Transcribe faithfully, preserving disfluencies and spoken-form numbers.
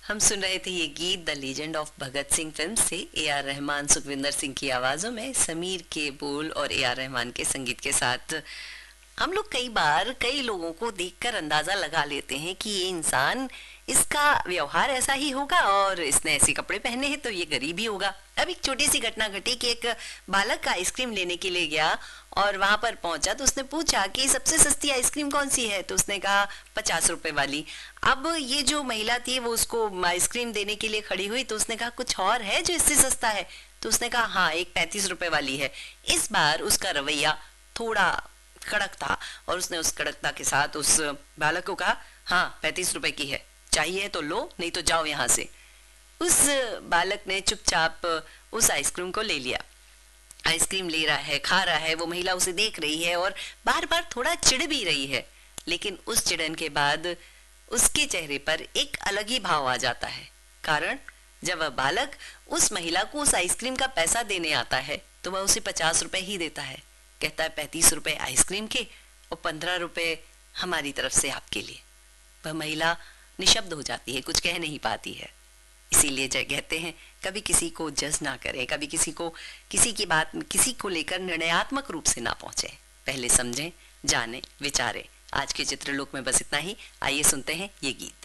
हम सुन रहे थे ये गीत the legend of Bhagat Singh film से। ए आर रहमान सुखविंदर सिंह की आवाजों में, समीर के बोल और ए आर रहमान के संगीत के साथ। हम लोग कई बार कई लोगों को देखकर अंदाजा लगा लेते हैं कि ये इंसान, इसका व्यवहार ऐसा ही होगा और इसने ऐसे कपड़े पहने हैं तो ये गरीब ही होगा। अब एक छोटी सी घटना घटी कि एक बालक आइसक्रीम लेने के लिए गया और वहां पर पहुंचा तो उसने पूछा कि सबसे सस्ती आइसक्रीम कौन सी है, तो उसने कहा पचास रुपए वाली। अब ये जो महिला थी वो उसको आइसक्रीम देने के लिए खड़ी हुई तो उसने कहा कुछ और है जो इससे सस्ता है, तो उसने कहा हाँ एक पैंतीस रुपए वाली है। इस बार उसका रवैया थोड़ा कड़क था और उसने उस कड़कता के साथ उस बालक को कहा हाँ पैंतीस रुपए की है, चाहिए तो लो नहीं तो जाओ यहाँ से। उस बालक ने चुपचाप उस आइसक्रीम को ले लिया। आइसक्रीम ले रहा है, खा रहा है, वो महिला उसे देख रही है और बार बार थोड़ा चिढ़ भी रही है, लेकिन उस चिढ़न के बाद उसके चेहरे पर एक अलग ही भाव आ जाता है। कारण जब वह बालक उस महिला को उस आइसक्रीम का पैसा देने आता है तो वह उसे पचास रुपए ही देता है। कहता है पैंतीस रुपए आइसक्रीम के और पंद्रह रुपए हमारी तरफ से आपके लिए। वह महिला निशब्द हो जाती है, कुछ कह नहीं पाती है। इसीलिए जय कहते हैं कभी किसी को जज ना करें, कभी किसी को किसी की बात किसी को लेकर निर्णयात्मक रूप से ना पहुंचे, पहले समझें, जाने, विचारें। आज के चित्रलोक में बस इतना ही। आइए सुनते हैं ये गीत।